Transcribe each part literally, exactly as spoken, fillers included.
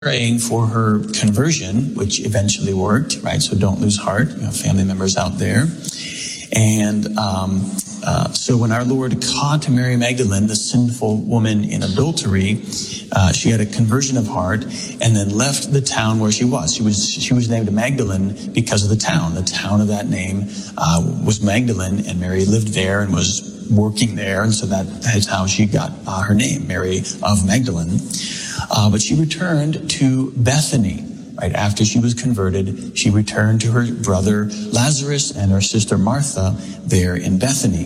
praying for her conversion, which eventually worked, right? So don't lose heart, you know, family members out there. And um, uh, so when our Lord caught Mary Magdalene, the sinful woman in adultery, uh, she had a conversion of heart and then left the town where she was. She was she was named Magdalene because of the town. The town of that name uh, was Magdalene, and Mary lived there and was working there, and so that that's how she got uh, her name, Mary of Magdalene. Uh, but she returned to Bethany. Right after she was converted, she returned to her brother Lazarus and her sister Martha there in Bethany.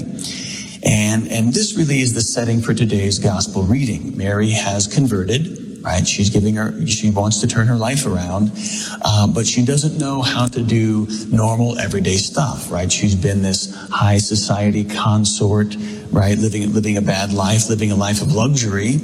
And, and this really is the setting for today's gospel reading. Mary has converted, right? She's giving her, she wants to turn her life around, uh, but she doesn't know how to do normal everyday stuff, right? She's been this high society consort, right? Living, living a bad life, living a life of luxury.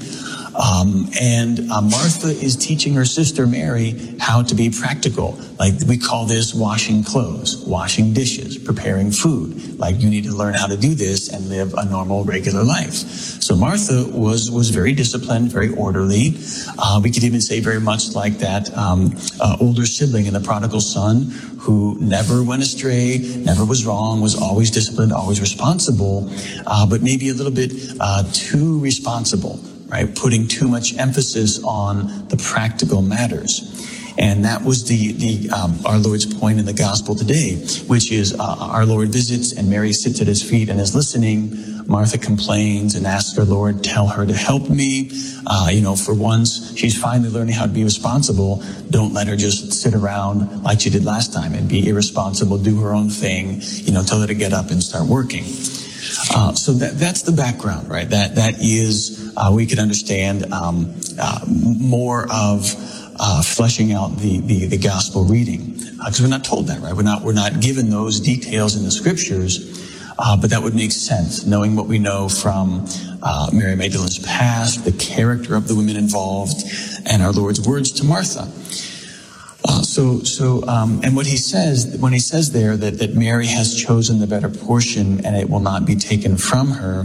Um, and uh, Martha is teaching her sister Mary how to be practical. Like we call this washing clothes, washing dishes, preparing food. Like you need to learn how to do this and live a normal, regular life. So Martha was was very disciplined, very orderly. Uh, we could even say very much like that um, uh, older sibling in the prodigal son who never went astray, never was wrong, was always disciplined, always responsible, uh, but maybe a little bit uh, too responsible. Right, putting too much emphasis on the practical matters. And that was the, the um, our Lord's point in the gospel today, which is uh, our Lord visits and Mary sits at his feet and is listening. Martha complains and asks her Lord, tell her to help me. Uh, you know, for once, she's finally learning how to be responsible. Don't let her just sit around like she did last time and be irresponsible, do her own thing. You know, tell her to get up and start working. Uh, so that, that's the background, right? That, that is, uh, we could understand, um, uh, more of, uh, fleshing out the, the, the gospel reading. Uh, cause we're not told that, right? We're not, we're not given those details in the scriptures, uh, but that would make sense, knowing what we know from, uh, Mary Magdalene's past, the character of the women involved, and our Lord's words to Martha. Uh, so, so, um, and what he says, when he says there that, that Mary has chosen the better portion and it will not be taken from her,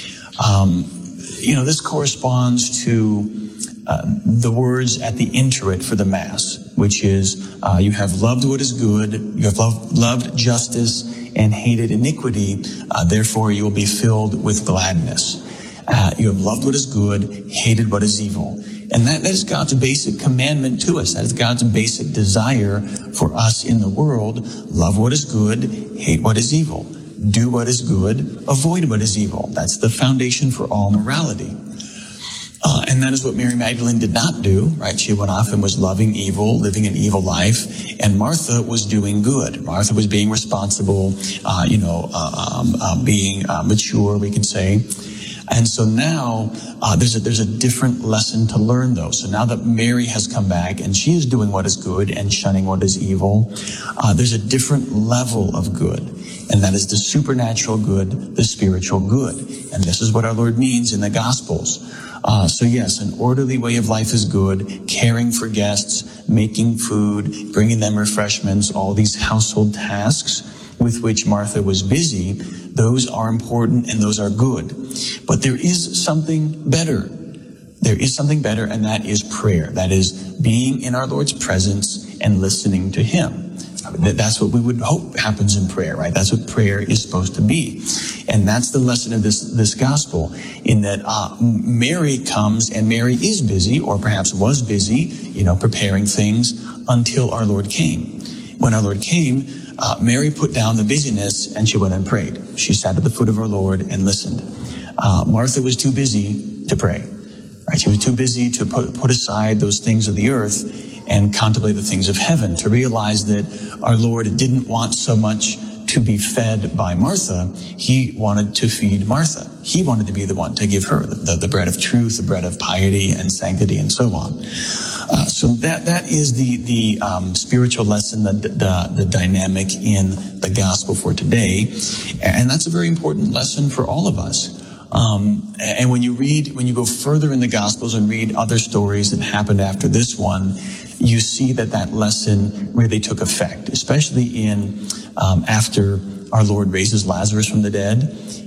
um, you know, this corresponds to, uh, the words at the introit for the Mass, which is, uh, you have loved what is good, you have loved, loved justice and hated iniquity, uh, therefore you will be filled with gladness. Uh, you have loved what is good, hated what is evil. And that, that is God's basic commandment to us. That is God's basic desire for us in the world. Love what is good, hate what is evil. Do what is good, avoid what is evil. That's the foundation for all morality. Uh, and that is what Mary Magdalene did not do, right? She went off and was loving evil, living an evil life. And Martha was doing good. Martha was being responsible, uh, you know, uh, um, uh, being uh, mature, we could say. And so now uh, there's a there's a different lesson to learn, though. So now that Mary has come back and she is doing what is good and shunning what is evil, uh, there's a different level of good, and that is the supernatural good, the spiritual good. And this is what our Lord means in the Gospels. Uh, so yes, an orderly way of life is good, caring for guests, making food, bringing them refreshments, all these household tasks with which Martha was busy. Those are important and those are good. But there is something better. There is something better, and that is prayer. That is being in our Lord's presence and listening to Him. That's what we would hope happens in prayer, right? That's what prayer is supposed to be. And that's the lesson of this, this gospel, in that uh, Mary comes, and Mary is busy, or perhaps was busy, you know, preparing things until our Lord came. When our Lord came, Uh, Mary put down the busyness and she went and prayed. She sat at the foot of her Lord and listened. Uh, Martha was too busy to pray. Right? She was too busy to put, put aside those things of the earth and contemplate the things of heaven, to realize that our Lord didn't want so much to be fed by Martha. He wanted to feed Martha. He wanted to be the one to give her the, the, the bread of truth, the bread of piety and sanctity, and so on. Uh, so that that is the the um, spiritual lesson, the, the the dynamic in the gospel for today, and that's a very important lesson for all of us. Um, and when you read, when you go further in the Gospels and read other stories that happened after this one, you see that that lesson really took effect, especially in um, after our Lord raises Lazarus from the dead,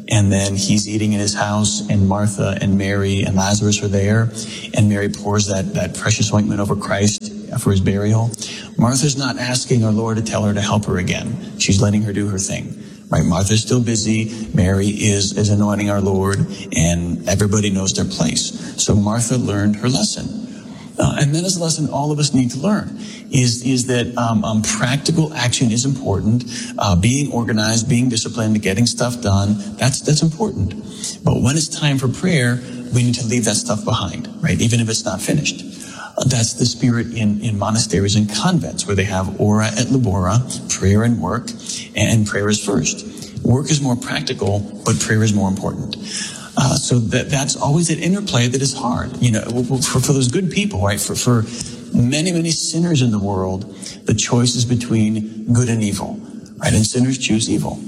And then he's eating in his house, and Martha and Mary and Lazarus are there, and Mary pours that, that precious ointment over Christ for his burial. Martha's not asking our Lord to tell her to help her again. She's letting her do her thing. Right? Martha's still busy. Mary is, is anointing our Lord, and everybody knows their place. So Martha learned her lesson. Uh, and that is a lesson all of us need to learn, is, is that um, um, practical action is important. Uh, being organized, being disciplined, getting stuff done, that's, that's important. But when it's time for prayer, we need to leave that stuff behind, right? Even if it's not finished. Uh, that's the spirit in, in monasteries and convents, where they have ora et labora, prayer and work, and prayer is first. Work is more practical, but prayer is more important. Uh, so that that's always that interplay that is hard, you know, for, for those good people, right? For, for many, many sinners in the world, the choice is between good and evil, right? And sinners choose evil.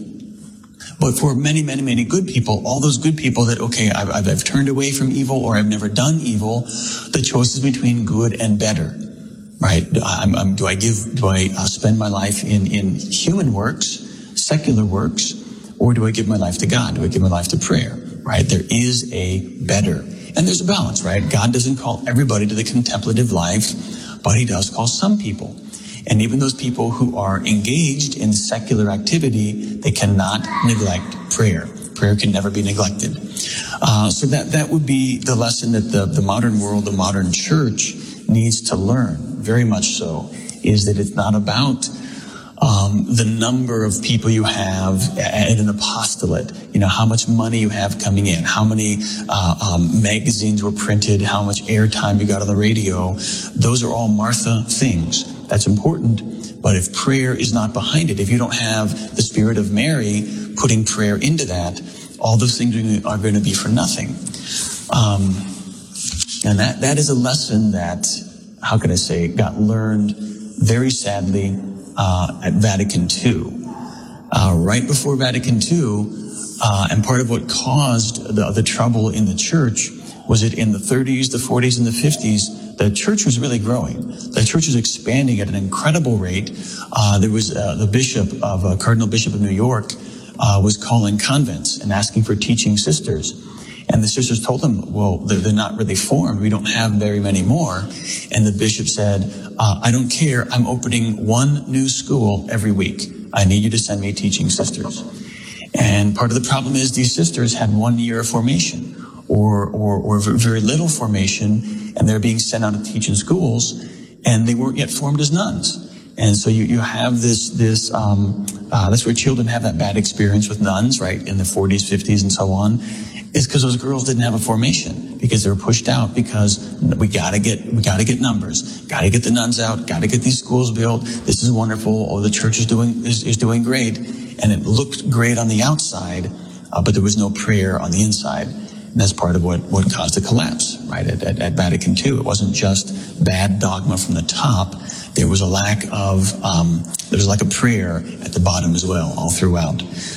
But for many, many, many good people, all those good people that, okay, I've, I've, I've turned away from evil, or I've never done evil, the choice is between good and better, right? I'm, I'm, do I give, do I uh, spend my life in, in human works, secular works, or do I give my life to God? Do I give my life to prayer? Right? There is a better. And there's a balance, right? God doesn't call everybody to the contemplative life, but he does call some people. And even those people who are engaged in secular activity, they cannot neglect prayer. Prayer can never be neglected. Uh, so that, that would be the lesson that the, the modern world, the modern church needs to learn, very much so, is that it's not about Um, the number of people you have at an apostolate, you know, how much money you have coming in, how many uh, um, magazines were printed, how much airtime you got on the radio. Those are all Martha things. That's important. But if prayer is not behind it, if you don't have the spirit of Mary putting prayer into that, all those things are going to be for nothing. Um, and that, that is a lesson that, how can I say, got learned very sadly Uh, at Vatican Two. Uh, right before Vatican Two, uh, and part of what caused the, the trouble in the church was that in the thirties, the forties, and the fifties, the church was really growing. The church was expanding at an incredible rate. Uh, there was uh, the bishop of, uh, Cardinal Bishop of New York, uh, was calling convents and asking for teaching sisters. And the sisters told him, well, they're, they're not really formed. We don't have very many more. And the bishop said, uh, I don't care. I'm opening one new school every week. I need you to send me teaching sisters. And part of the problem is these sisters had one year of formation or, or, or very little formation, and they're being sent out to teach in schools, and they weren't yet formed as nuns. And so you, you have this, this, um, uh, that's where children have that bad experience with nuns, right? In the forties, fifties, and so on. Is because those girls didn't have a formation, because they were pushed out, because we gotta get, we gotta get numbers, gotta get the nuns out, gotta get these schools built. This is wonderful. Oh, the church is doing, is, is doing great. And it looked great on the outside, uh, but there was no prayer on the inside. And that's part of what, what caused the collapse, right? At, at, at Vatican Two. It wasn't just bad dogma from the top. There was a lack of, um, there was like a prayer at the bottom as well, all throughout.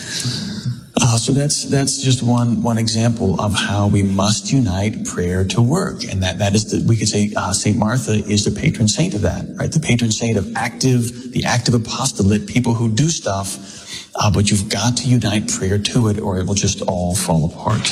Uh, so that's that's just one one example of how we must unite prayer to work, and that that is the, we could say uh, Saint Martha is the patron saint of that, right? The patron saint of active, the active apostolate, people who do stuff, uh, but you've got to unite prayer to it, or it will just all fall apart.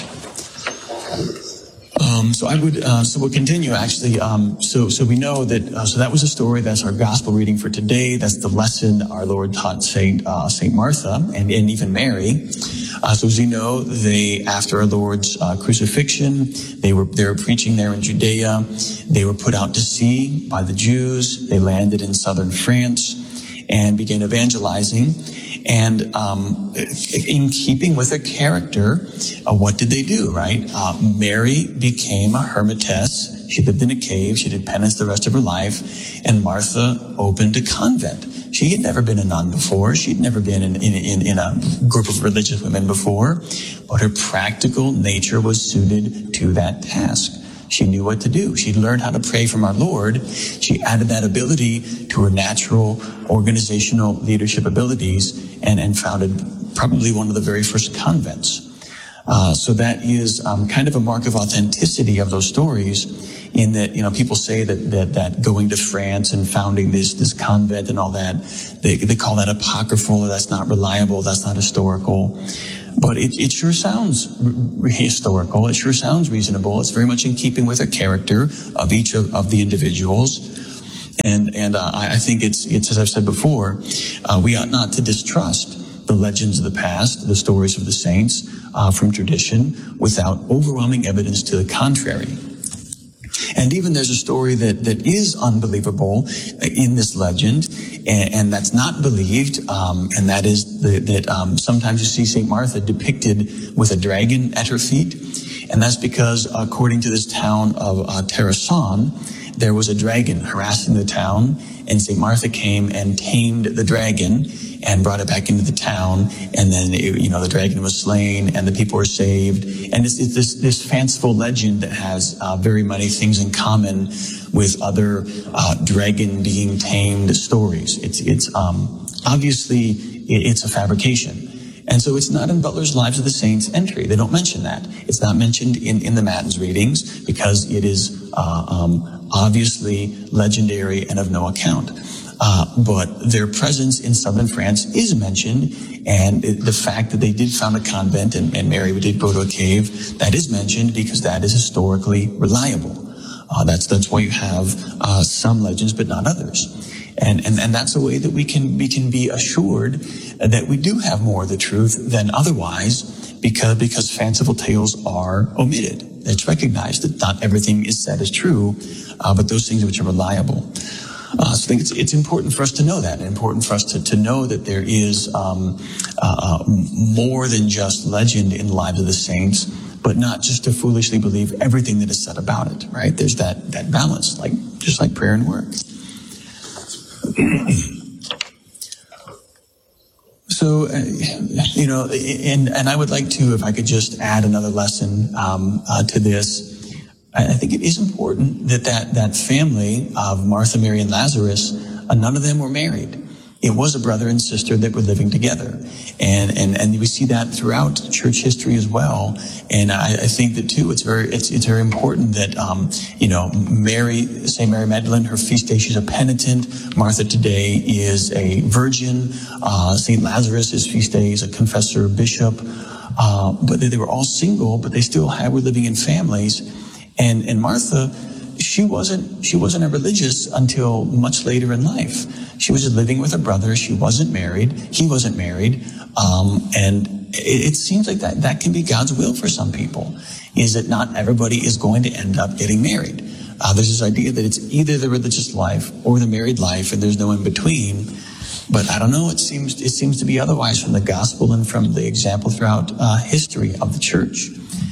Um, so I would, uh, so we'll continue actually. Um, so, so we know that, uh, so that was a story. That's our gospel reading for today. That's the lesson our Lord taught Saint, uh, Saint Martha and, and even Mary. Uh, so as you know, they, after our Lord's, uh, crucifixion, they were, they were preaching there in Judea. They were put out to sea by the Jews. They landed in southern France and began evangelizing. And um, in keeping with her character, uh, what did they do, right? Uh, Mary became a hermitess. She lived in a cave. She did penance the rest of her life. And Martha opened a convent. She had never been a nun before. She'd never been in, in, in, in a group of religious women before. But her practical nature was suited to that task. She knew what to do. She learned how to pray from our Lord. She added that ability to her natural organizational leadership abilities and, and founded probably one of the very first convents. Uh, so that is um, kind of a mark of authenticity of those stories, in that, you know, people say that, that, that going to France and founding this, this convent and all that, they, they call that apocryphal, or that's not reliable, that's not historical. But it, it sure sounds r- historical. It sure sounds reasonable. It's very much in keeping with the character of each of, of the individuals. And, and, uh, I think it's, it's, as I've said before, uh, we ought not to distrust the legends of the past, the stories of the saints, uh, from tradition without overwhelming evidence to the contrary. And even there's a story that, that is unbelievable in this legend, and, and that's not believed, um, and that is the, that um, sometimes you see Saint Martha depicted with a dragon at her feet, and that's because, according to this town of uh, Terrasson, there was a dragon harassing the town, and Saint Martha came and tamed the dragon and brought it back into the town, and then, it, you know, the dragon was slain, and the people were saved. And it's, it's this, this fanciful legend that has uh, very many things in common with other uh, dragon being tamed stories. It's, it's um, obviously, it, it's a fabrication. And so it's not in Butler's Lives of the Saints entry. They don't mention that. It's not mentioned in, in the Matins readings because it is uh, um, obviously legendary and of no account. Uh, but their presence in southern France is mentioned, and it, the fact that they did found a convent and, and Mary did go to a cave, that is mentioned because that is historically reliable. Uh, that's that's why you have uh, some legends, but not others. And, and and that's a way that we can we can be assured that we do have more of the truth than otherwise, because because fanciful tales are omitted. It's recognized that not everything is said as true, uh, but those things which are reliable. Uh, so I think it's, it's important for us to know that, and important for us to, to know that there is um, uh, more than just legend in the lives of the saints, but not just to foolishly believe everything that is said about it, right? There's that, that balance, like just like prayer and work. So, uh, you know, and, and I would like to, if I could just add another lesson um, uh, to this. I think it is important that, that that family of Martha, Mary, and Lazarus, uh, none of them were married. It was a brother and sister that were living together. And, and, and we see that throughout church history as well. And I, I think that too, it's very, it's, it's very important that, um, you know, Mary, Saint Mary Magdalene, her feast day, she's a penitent. Martha today is a virgin. Uh, Saint Lazarus' feast day is a confessor bishop. Uh, but they, they were all single, but they still had, were living in families. And, and Martha, she wasn't, she wasn't a religious until much later in life. She was just living with her brother. She wasn't married. He wasn't married. Um, and it, it seems like that, that can be God's will for some people, is that not everybody is going to end up getting married. Uh, there's this idea that it's either the religious life or the married life, and there's no in between. But I don't know, it seems, it seems to be otherwise from the gospel and from the example throughout uh, history of the church.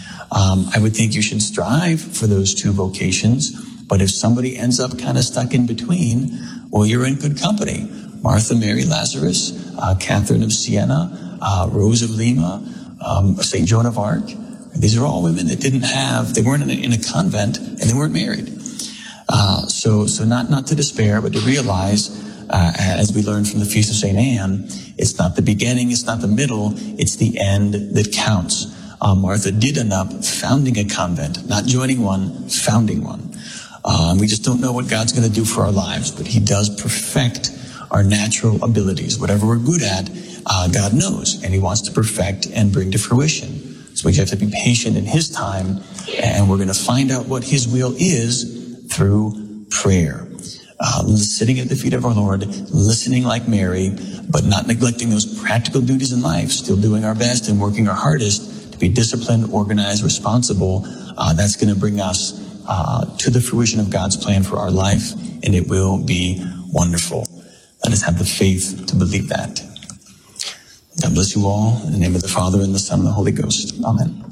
Um, I would think you should strive for those two vocations, but if somebody ends up kind of stuck in between, well, you're in good company. Martha, Mary, Lazarus, uh, Catherine of Siena, uh, Rose of Lima, um, Saint Joan of Arc. These are all women that didn't have, they weren't in a, in a convent, and they weren't married. Uh, so, so not, not to despair, but to realize, uh, as we learned from the Feast of Saint Anne, it's not the beginning, it's not the middle, it's the end that counts. Uh, Martha did end up founding a convent, not joining one, founding one. Uh, we just don't know what God's going to do for our lives, but he does perfect our natural abilities. Whatever we're good at, uh, God knows, and he wants to perfect and bring to fruition. So we have to be patient in his time, and we're going to find out what his will is through prayer. Uh, sitting at the feet of our Lord, listening like Mary, but not neglecting those practical duties in life, still doing our best and working our hardest be disciplined, organized, responsible. Uh, that's going to bring us uh, to the fruition of God's plan for our life, and it will be wonderful. Let us have the faith to believe that. God bless you all. In the name of the Father, and the Son, and the Holy Ghost. Amen.